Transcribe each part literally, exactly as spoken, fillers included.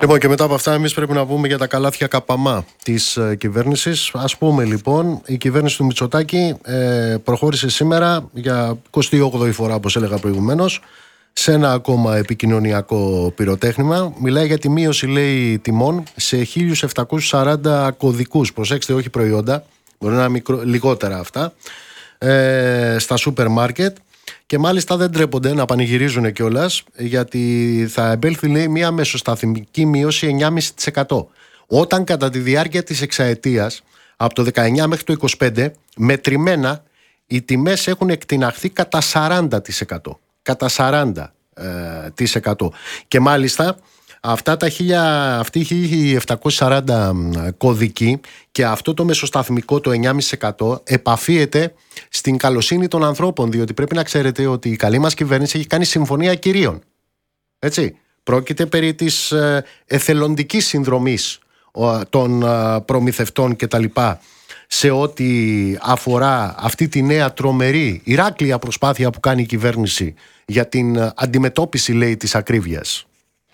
Λοιπόν, και μετά από αυτά, εμείς πρέπει να πούμε για τα καλάθια καπαμά της ε, κυβέρνησης. Ας πούμε λοιπόν, η κυβέρνηση του Μητσοτάκη ε, προχώρησε σήμερα για εικοστή όγδοη φορά, όπως έλεγα προηγουμένως, σε ένα ακόμα επικοινωνιακό πυροτέχνημα. Μιλάει για τη μείωση, λέει, τιμών σε χίλια επτακόσιους σαράντα κωδικούς. Προσέξτε, όχι προϊόντα, μπορεί να είναι μικρό, λιγότερα αυτά, ε, στα σούπερ μάρκετ. Και μάλιστα δεν τρέπονται να πανηγυρίζουν κιόλας, γιατί θα εμπέλθει, λέει, μια μεσοσταθμική μείωση εννιά κόμμα πέντε τοις εκατό. Όταν κατά τη διάρκεια της εξαετίας, από το δεκαεννιά μέχρι το είκοσι πέντε, μετρημένα οι τιμές έχουν εκτιναχθεί κατά σαράντα τοις εκατό. Κατά σαράντα τοις εκατό. Και μάλιστα αυτά τα αυτοί οι χίλια επτακόσιοι σαράντα κωδικοί και αυτό το μεσοσταθμικό, το εννιά κόμμα πέντε τοις εκατό, επαφίεται στην καλοσύνη των ανθρώπων, διότι πρέπει να ξέρετε ότι η καλή μας κυβέρνηση έχει κάνει συμφωνία κυρίων. Έτσι. Πρόκειται περί της εθελοντικής συνδρομής των προμηθευτών κτλ. Σε ό,τι αφορά αυτή τη νέα τρομερή ηράκλεια προσπάθεια που κάνει η κυβέρνηση για την αντιμετώπιση, λέει, της ακρίβειας.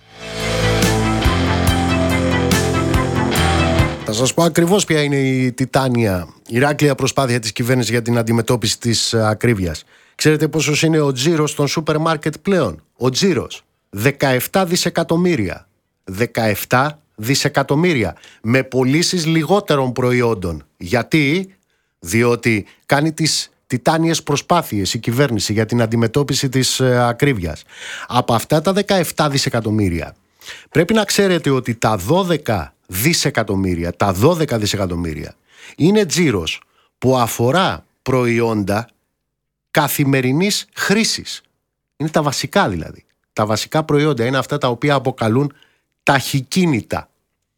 Θα σας πω ακριβώς ποια είναι η τιτάνια ηράκλεια προσπάθεια της κυβέρνησης για την αντιμετώπιση της ακρίβειας. Ξέρετε πόσος είναι ο τζίρος των σούπερ μάρκετ πλέον? Ο τζίρος δεκαεπτά δισεκατομμύρια. δεκαεπτά δισεκατομμύρια με πωλήσεις λιγότερων προϊόντων. Γιατί? Διότι κάνει τις τιτάνιες προσπάθειες η κυβέρνηση για την αντιμετώπιση της ακρίβειας. Από αυτά τα δεκαεπτά δισεκατομμύρια πρέπει να ξέρετε ότι τα δώδεκα δισεκατομμύρια, τα δώδεκα δισεκατομμύρια είναι τζίρος που αφορά προϊόντα καθημερινής χρήσης. Είναι τα βασικά δηλαδή. Τα βασικά προϊόντα είναι αυτά τα οποία αποκαλούν ταχυκίνητα.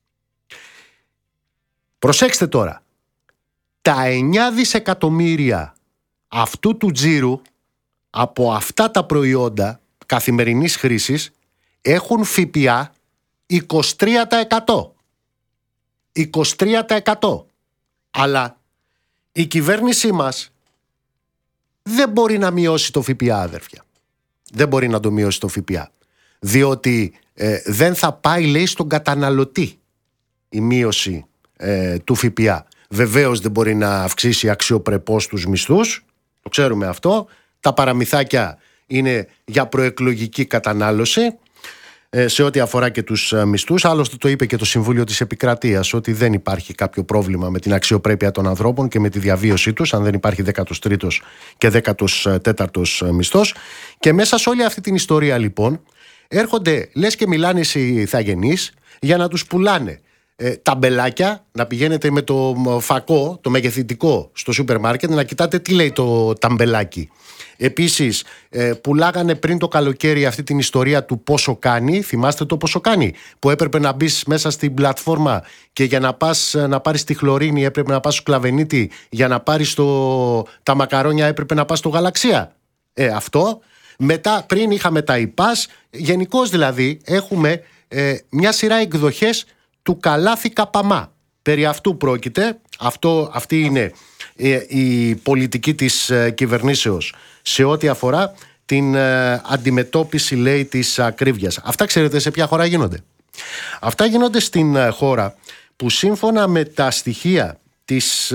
Προσέξτε τώρα. Τα εννιά δισεκατομμύρια αυτού του τζίρου από αυτά τα προϊόντα καθημερινής χρήσης έχουν ΦΠΑ είκοσι τρία τοις εκατό. είκοσι τρία τοις εκατό. Αλλά η κυβέρνησή μας δεν μπορεί να μειώσει το ΦΠΑ, αδέρφια. Δεν μπορεί να το μειώσει το ΦΠΑ. Διότι ε, δεν θα πάει, λέει, στον καταναλωτή η μείωση ε, του ΦΠΑ. Βεβαίως δεν μπορεί να αυξήσει αξιοπρεπώς τους μισθούς. Το ξέρουμε αυτό. Τα παραμυθάκια είναι για προεκλογική κατανάλωση σε ό,τι αφορά και τους μισθούς. Άλλωστε το είπε και το Συμβούλιο της Επικρατείας, ότι δεν υπάρχει κάποιο πρόβλημα με την αξιοπρέπεια των ανθρώπων και με τη διαβίωσή τους, αν δεν υπάρχει δέκατος τρίτος και δέκατος τέταρτος μισθός. Και μέσα σε όλη αυτή την ιστορία λοιπόν έρχονται, λες και μιλάνε οι ηθαγενείς, για να τους πουλάνε ε, ταμπελάκια, να πηγαίνετε με το φακό, το μεγεθυντικό στο σούπερ μάρκετ, να κοιτάτε τι λέει το ταμπελάκι. Επίσης, ε, πουλάγανε πριν το καλοκαίρι αυτή την ιστορία του πόσο κάνει. Θυμάστε το πόσο κάνει? Που έπρεπε να μπεις μέσα στην πλατφόρμα και για να πας να πάρεις τη χλωρίνη έπρεπε να πας στο Κλαβενίτη, για να πάρεις το, τα μακαρόνια έπρεπε να πας στο Γαλαξία. Ε, αυτό. Μετά, πριν είχαμε τα ΙΠΑΣ. Γενικώς δηλαδή έχουμε ε, μια σειρά εκδοχές του καλάθι καπαμά. Περί αυτού πρόκειται. Αυτό, αυτή είναι ε, η πολιτική της ε, κυβερνήσεως σε ό,τι αφορά την ε, αντιμετώπιση, λέει, της ακρίβειας. Αυτά ξέρετε σε ποια χώρα γίνονται? Αυτά γίνονται στην ε, χώρα που σύμφωνα με τα στοιχεία της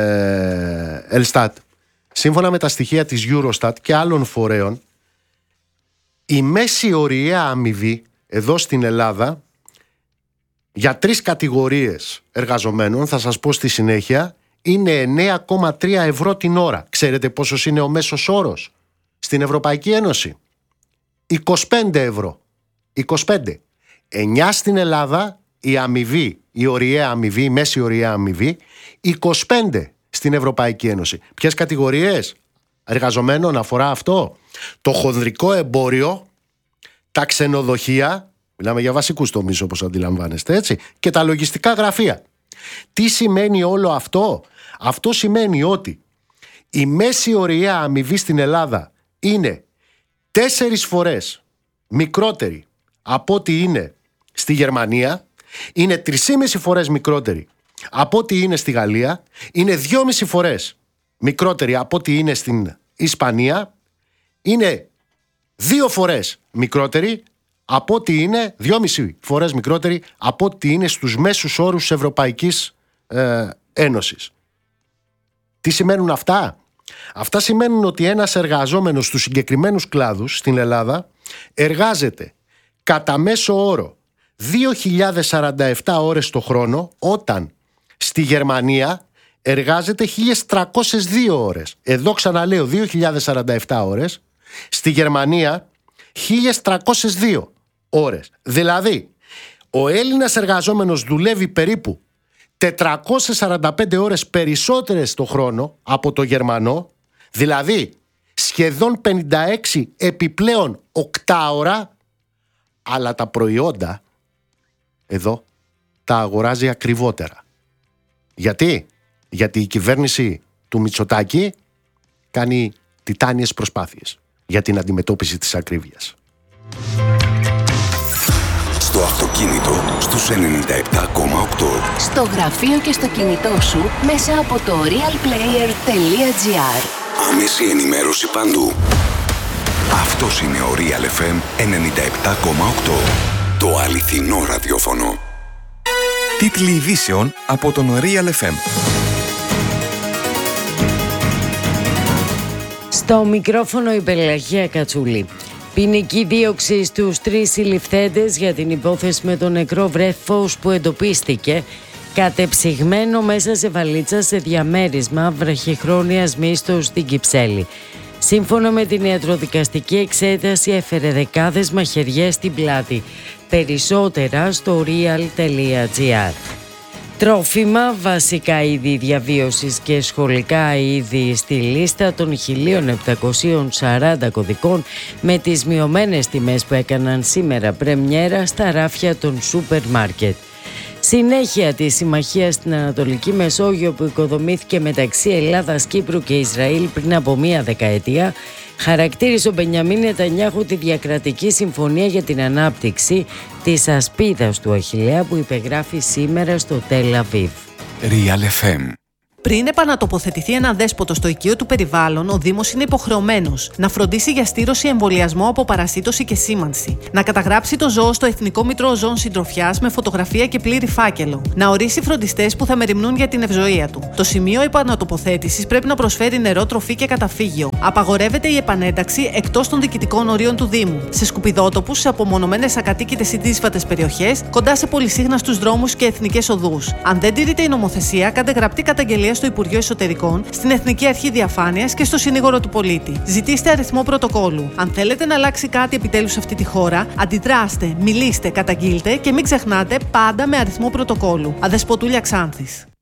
ε, Ελστάτ, σύμφωνα με τα στοιχεία της Eurostat και άλλων φορέων, η μέση ωριαία αμοιβή εδώ στην Ελλάδα για τρεις κατηγορίες εργαζομένων, θα σας πω στη συνέχεια, είναι εννέα κόμμα τρία ευρώ την ώρα. Ξέρετε πόσος είναι ο μέσος όρος στην Ευρωπαϊκή Ένωση? είκοσι πέντε ευρώ. είκοσι πέντε. εννιά στην Ελλάδα η αμοιβή, η ωριαία αμοιβή, η μέση ωριαία αμοιβή, είκοσι πέντε στην Ευρωπαϊκή Ένωση. Ποιες κατηγορίες εργαζομένων αφορά αυτό? Το χονδρικό εμπόριο, τα ξενοδοχεία, μιλάμε για βασικούς τομείς όπως αντιλαμβάνεστε, έτσι, και τα λογιστικά γραφεία. Τι σημαίνει όλο αυτό? Αυτό σημαίνει ότι η μέση ωριαία αμοιβή στην Ελλάδα είναι τέσσερις φορές μικρότερη από ό,τι είναι στη Γερμανία, είναι τρεις φορές μικρότερη από ό,τι είναι στη Γαλλία, είναι δυόμιση φορές μικρότερη από ό,τι είναι στην Ισπανία, είναι δύο φορές μικρότερη από ό,τι είναι, δυόμιση φορές μικρότερη από ό,τι είναι στους μέσους όρους της Ευρωπαϊκής ε, Ένωσης. Τι σημαίνουν αυτά? Αυτά σημαίνουν ότι ένας εργαζόμενος στους συγκεκριμένους κλάδους στην Ελλάδα εργάζεται κατά μέσο όρο δύο χιλιάδες σαράντα επτά ώρες το χρόνο, όταν στη Γερμανία εργάζεται χίλιες τριακόσιες δύο ώρες. Εδώ ξαναλέω δύο χιλιάδες σαράντα επτά ώρες, στη Γερμανία χίλιες τριακόσιες δύο ώρες. Δηλαδή, ο Έλληνας εργαζόμενος δουλεύει περίπου τετρακόσιες σαράντα πέντε ώρες περισσότερες το χρόνο από το Γερμανό, δηλαδή σχεδόν πενήντα έξι επιπλέον οκτάωρα, αλλά τα προϊόντα εδώ τα αγοράζει ακριβότερα. Γιατί? Γιατί η κυβέρνηση του Μητσοτάκη κάνει τιτάνιες προσπάθειες για την αντιμετώπιση της ακρίβειας. Στο αυτοκίνητο στους ενενήντα επτά κόμμα οκτώ. Στο γραφείο και στο κινητό σου μέσα από το realplayer τελεία gr. Άμεση ενημέρωση παντού. Αυτός είναι ο Real εφ εμ ενενήντα επτά κόμμα οκτώ. Το αληθινό ραδιόφωνο. Τίτλοι ειδήσεων από τον Real εφ εμ. Στο μικρόφωνο η Πελαγία Κατσούλη. Ποινική δίωξη στους τρεις συλληφθέντες για την υπόθεση με το νεκρό βρέφος που εντοπίστηκε κατεψυγμένο μέσα σε βαλίτσα σε διαμέρισμα βραχυχρόνιας μύστος στην Κυψέλη. Σύμφωνα με την ιατροδικαστική εξέταση έφερε δεκάδες μαχαιριές στην πλάτη. Περισσότερα στο real τελεία gr. Τρόφιμα, βασικά είδη διαβίωσης και σχολικά είδη στη λίστα των χίλια επτακόσιων σαράντα κωδικών με τις μειωμένες τιμές που έκαναν σήμερα πρεμιέρα στα ράφια των σούπερ μάρκετ. Συνέχεια της συμμαχίας στην Ανατολική Μεσόγειο που οικοδομήθηκε μεταξύ Ελλάδας, Κύπρου και Ισραήλ πριν από μία δεκαετία, χαρακτήρισε ο Μπενιαμίν Νετανιάχου τη διακρατική συμφωνία για την ανάπτυξη της ασπίδας του Αχιλλέα που υπεγράφει σήμερα στο Τελ Αβίβ. Real εφ εμ. Πριν επανατοποθετηθεί ένα δέσποτο στο οικείο του περιβάλλον, ο Δήμος είναι υποχρεωμένος να φροντίσει για στήρωση, εμβολιασμό από παρασίτωση και σήμανση, να καταγράψει το ζώο στο Εθνικό Μήτρο Ζώων Συντροφιάς με φωτογραφία και πλήρη φάκελο, να ορίσει φροντιστές που θα μεριμνούν για την ευζοία του. Το σημείο επανατοποθέτησης πρέπει να προσφέρει νερό, τροφή και καταφύγιο. Απαγορεύεται η επανένταξη εκτός των διοικητικών ορίων του Δήμου, σε σκουπιδότοπους, σε απομονωμένες ακατοίκητες ή δύσβατες περιοχές, κοντά σε πολυσύχναστους δρόμους και εθνικές οδούς. Αν δεν τηρείται η νομοθεσία, κάντε γραπτή καταγγελία στο Υπουργείο Εσωτερικών, στην Εθνική Αρχή Διαφάνειας και στο Συνήγορο του Πολίτη. Ζητήστε αριθμό πρωτοκόλου. Αν θέλετε να αλλάξει κάτι επιτέλους σε αυτή τη χώρα, αντιδράστε, μιλήστε, καταγγείλτε και μην ξεχνάτε πάντα με αριθμό πρωτοκόλου. Αδεσποτούλια Ξάνθης.